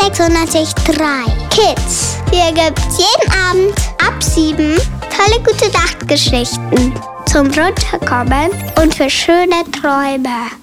96.3 Kids. Hier gibt's jeden Abend ab 7 tolle gute Nachtgeschichten zum Runterkommen und für schöne Träume.